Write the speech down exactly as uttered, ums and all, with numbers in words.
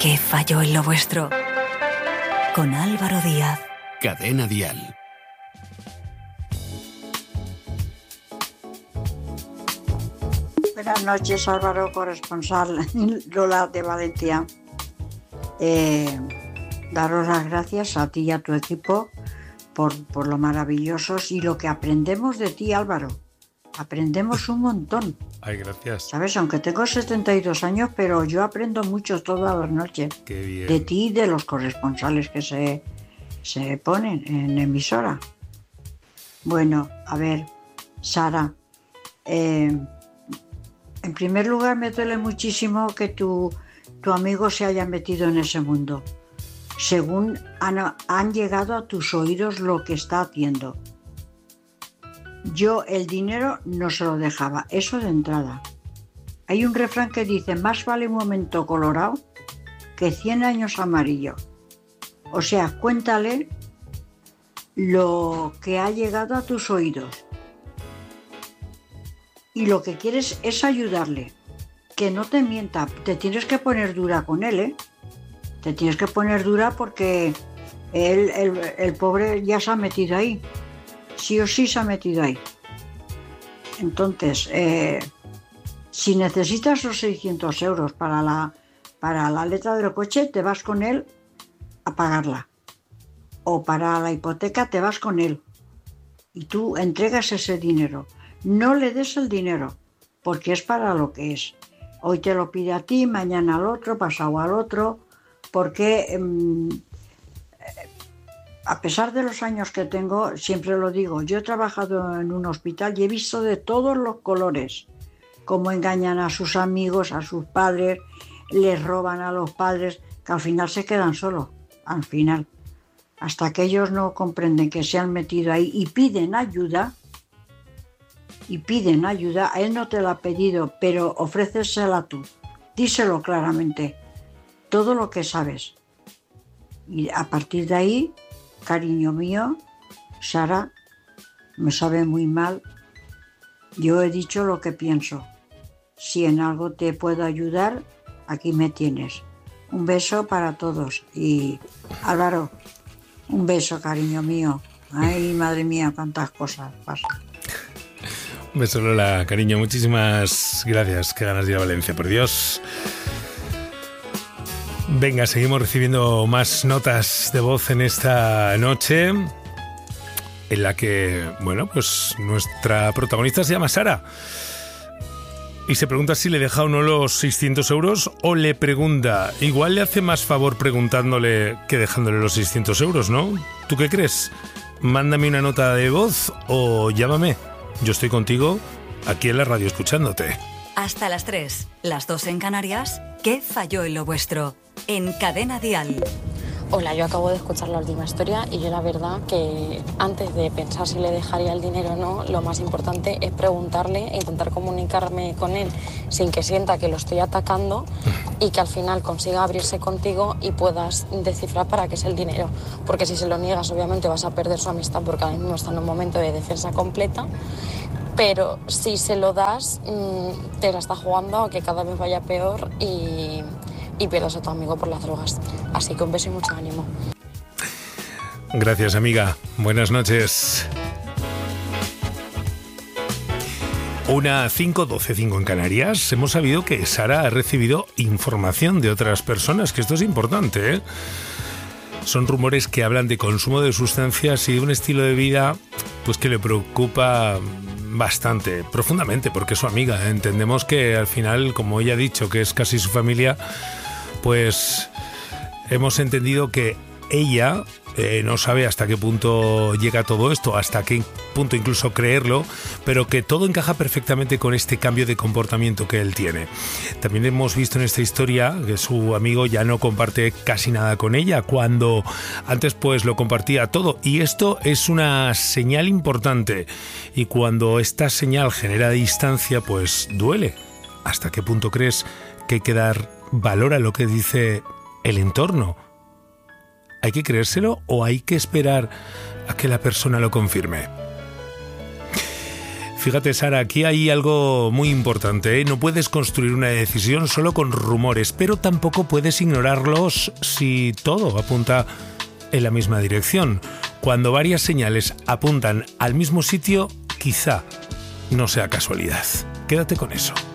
¿Qué falló en lo vuestro? Con Álvaro Díaz. Cadena Dial. Buenas noches, Álvaro, corresponsal Lola de Valencia. Eh, daros las gracias a ti y a tu equipo por, por lo maravillosos y lo que aprendemos de ti, Álvaro. Aprendemos un montón. Ay, gracias. ¿Sabes? Aunque tengo setenta y dos años, pero yo aprendo mucho todas las noches. Qué bien. De ti y de los corresponsales que se, se ponen en emisora. Bueno, a ver, Sara, eh, en primer lugar me duele muchísimo que tu, tu amigo se haya metido en ese mundo. Según han, han llegado a tus oídos lo que está haciendo. Yo el dinero no se lo dejaba, eso de entrada. Hay un refrán que dice, más vale un momento colorado que cien años amarillo. O sea, cuéntale lo que ha llegado a tus oídos. Y lo que quieres es ayudarle, que no te mienta, te tienes que poner dura con él, ¿eh? Te tienes que poner dura porque él, el, el pobre ya se ha metido ahí. Sí o sí se ha metido ahí. Entonces, eh, si necesitas los seiscientos euros para la, para la letra del coche, te vas con él a pagarla. O para la hipoteca te vas con él. Y tú entregas ese dinero. No le des el dinero, porque es para lo que es. Hoy te lo pide a ti, mañana al otro, pasado al otro, porque... Eh, A pesar de los años que tengo, siempre lo digo, yo he trabajado en un hospital y he visto de todos los colores, cómo engañan a sus amigos, a sus padres, les roban a los padres, que al final se quedan solos, al final. Hasta que ellos no comprenden que se han metido ahí y piden ayuda, y piden ayuda, a él no te la ha pedido, pero ofrécesela tú, díselo claramente, todo lo que sabes. Y a partir de ahí... Cariño mío, Sara, me sabe muy mal. Yo he dicho lo que pienso. Si en algo te puedo ayudar, aquí me tienes. Un beso para todos. Y Álvaro, un beso, cariño mío. Ay, madre mía, cuántas cosas pasan. Un beso, Lola, cariño. Muchísimas gracias. Qué ganas de ir a Valencia, por Dios. Venga, seguimos recibiendo más notas de voz en esta noche, en la que, bueno, pues nuestra protagonista se llama Sara y se pregunta si le deja o no los seiscientos euros, o le pregunta, igual le hace más favor preguntándole que dejándole los seiscientos euros, ¿no? ¿Tú qué crees? Mándame una nota de voz o llámame. Yo estoy contigo aquí en la radio escuchándote. Hasta las tres, las dos en Canarias. ¿Qué falló en lo vuestro? En Cadena Dial. Hola, yo acabo de escuchar la última historia y yo la verdad que antes de pensar si le dejaría el dinero o no, lo más importante es preguntarle e intentar comunicarme con él sin que sienta que lo estoy atacando y que al final consiga abrirse contigo y puedas descifrar para qué es el dinero. Porque si se lo niegas, obviamente vas a perder su amistad porque ahora mismo está en un momento de defensa completa. Pero si se lo das, te la está jugando a que cada vez vaya peor y, y pierdas a tu amigo por las drogas. Así que un beso y mucho ánimo. Gracias, amiga. Buenas noches. Una cinco, doce, cinco en Canarias. Hemos sabido que Sara ha recibido información de otras personas, que esto es importante, ¿eh? Son rumores que hablan de consumo de sustancias y de un estilo de vida pues que le preocupa bastante, profundamente, porque es su amiga. Entendemos que al final, como ella ha dicho, que es casi su familia, pues hemos entendido que ella eh, no sabe hasta qué punto llega todo esto, hasta qué punto incluso creerlo, pero que todo encaja perfectamente con este cambio de comportamiento que él tiene. También hemos visto en esta historia que su amigo ya no comparte casi nada con ella, cuando antes pues lo compartía todo, y esto es una señal importante, y cuando esta señal genera distancia pues duele. ¿Hasta qué punto crees que hay que dar valor a lo que dice el entorno? ¿Hay que creérselo o hay que esperar a que la persona lo confirme? Fíjate, Sara, aquí hay algo muy importante, ¿eh? No puedes construir una decisión solo con rumores, pero tampoco puedes ignorarlos si todo apunta en la misma dirección. Cuando varias señales apuntan al mismo sitio, quizá no sea casualidad. Quédate con eso.